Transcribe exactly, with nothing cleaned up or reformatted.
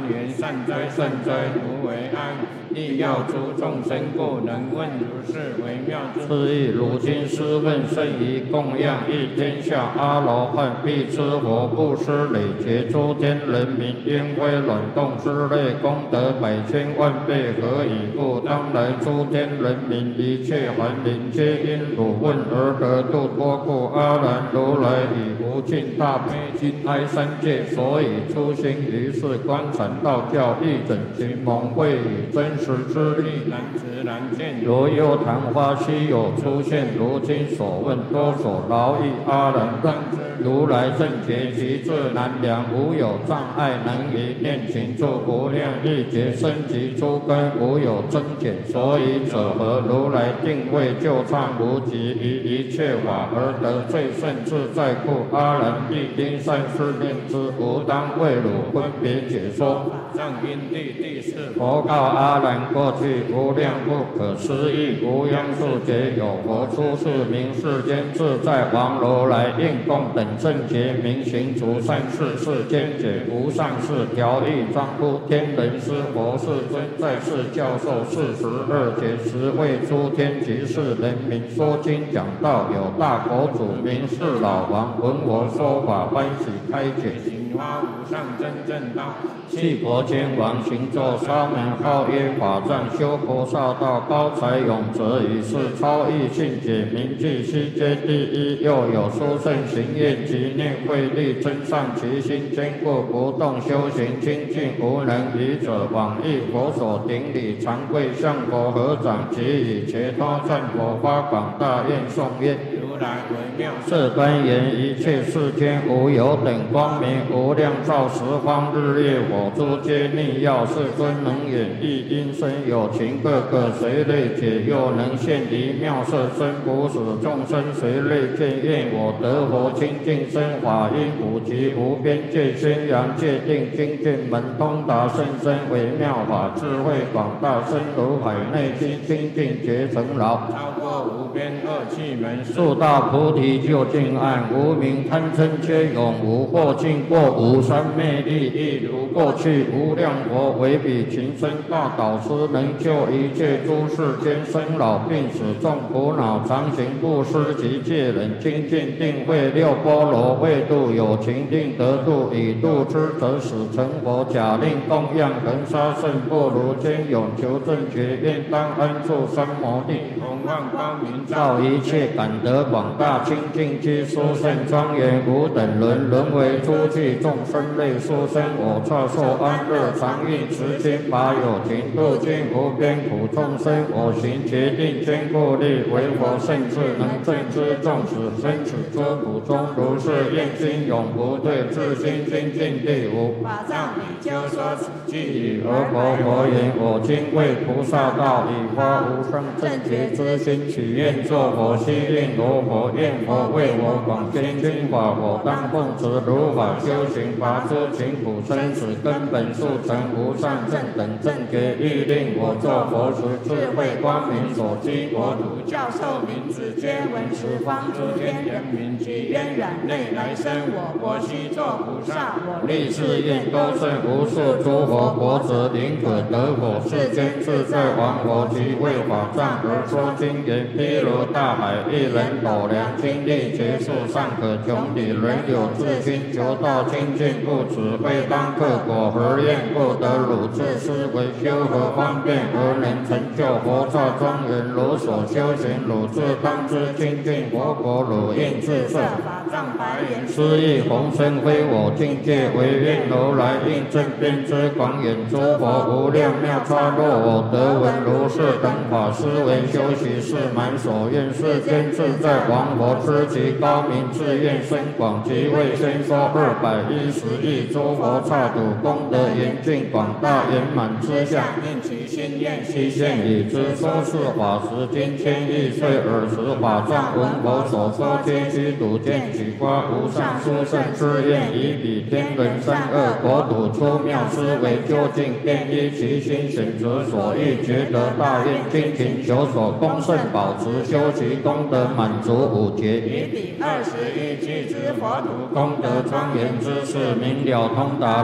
缘善哉善哉，无为安。亦要诸众生故，能问如是微妙之意。如今师问甚于供养一天下阿罗汉，必知佛布施累劫诸天人民，因为卵动之类功德百千万倍，何以故？当来诸天人民一切凡灵，皆因汝问而得度脱故。阿难，如来以无尽大悲心哀三界，所以出行于世观禅道教，义整其蒙慧以真实之力，难知难见。如幽昙花稀有出现，如今所问多所劳役。阿难，当知如来正觉其智难量，无有障碍，能以念请助无量亿劫生及诸根，无有增减。所以者何？如来定位就畅无极，于一切法而得最胜自在故。阿难，必应善思念之，吾当为汝分别解说。藏因地第四，佛告阿难：过去无量不可思议无央数劫，有佛出世名世间自在王如来，应供等正觉明行除善事，世间解无上士调御庄乎天人师佛世尊，在世教授四十二劫，实为诸天及世人民说经讲道。有大佛祖名是老王，闻我说法，欢喜开解，行发无上真正道。弃佛天王行作沙门，号曰法藏，修菩萨道，高才永泽，以是超逸信解，名具悉皆第一。又有殊胜行愿及念慧力，增上其心，坚固不动，修行清净无能愚者，往诣佛所顶礼，长跪向佛合掌，即以伽多赞佛，发广大愿颂曰：如来为妙色端严，一切世间无有等光明，无量照十方日月火珠皆逆耀。世尊能演绎音声，有情各个随类解，又能现离妙色身，不使众生随类见。愿我得佛清净身，法音普及无边界，宣扬界定精进门，通达甚深微妙法，智慧广大，深如海内心，清净觉成劳，超过无边恶趣门，速到菩提究竟岸。无明贪嗔皆永无过尽过，无三昧力亦如过去。无量佛为彼情深大导师，能救一切诸世间生老病死众苦恼，常行布施及戒忍，精进定慧六波罗为度有情定得度，以度之则使成佛。假令供养恒沙圣不如坚永求正觉，愿当安住三摩地，弘放光明照一切，感得广大清净之殊胜庄严，无等伦，沦为诸趣众生类殊生。我刹受安乐常运持心，法有情度尽无边苦众生。我行决定坚固力，为佛圣智能正知众使生死诸苦中，如是愿心永不退，自心精进地无。法藏比丘说此句语，而佛佛言：我今为菩萨道，以发无上正觉之心，许愿作佛，悉令罗佛，愿佛为我广宣经法，我当奉持如法修行，拔诸情苦生死根本，速成无上正等正觉。欲令我作佛时，智慧光明所居国土，教授名字皆闻十方诸天人民，及渊远内来生我国悉作菩萨。我立誓愿多胜无数诸佛国者，宁可得佛世间自在王佛，及为法藏而说经言。譬如大海，一人斗量，精力结束尚可穷底，人有自心求道清净，故此非当克果何愿不得汝自思维修何方便，而能成就佛刹庄严。如所修行，汝自当知清净佛国，汝应自设法藏白言。斯亦弘身非我境界，唯愿如来应正遍知广远诸佛无量妙差。若我得闻如是等法，思维修习是满所愿。世间自在王佛知其高明，自愿深广，即为先说二百一十亿诸佛刹土，功德严净广大圆满之相，应其心愿悉现已知。说是法时，今千亿岁尔时，法藏闻佛所说，皆须睹见取发无上殊胜之愿，以彼天人三恶国土出妙思维究竟，便依其心选择所欲觉得大愿，精勤求所恭圣保持，修其功德满足五劫。以彼二十一俱之佛土，功德庄严之事明了通达。